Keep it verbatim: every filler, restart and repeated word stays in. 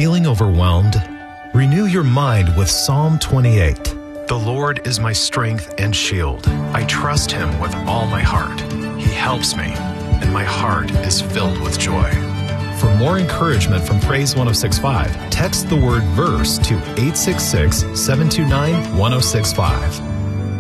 Feeling overwhelmed? Renew your mind with Psalm twenty-eight. The Lord is my strength and shield. I trust Him with all my heart. He helps me, and my heart is filled with joy. For more encouragement from Praise one oh six point five, text the word VERSE to eight six six, seven two nine, one oh six five.